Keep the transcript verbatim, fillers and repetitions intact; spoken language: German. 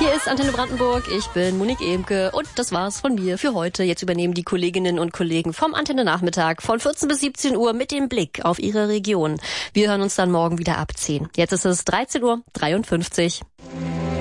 Hier ist Antenne Brandenburg, ich bin Monique Ehmke und das war's von mir für heute. Jetzt übernehmen die Kolleginnen und Kollegen vom Antenne Nachmittag von vierzehn bis siebzehn Uhr mit dem Blick auf ihre Region. Wir hören uns dann morgen wieder ab zehn. Jetzt ist es dreizehn Uhr dreiundfünfzig.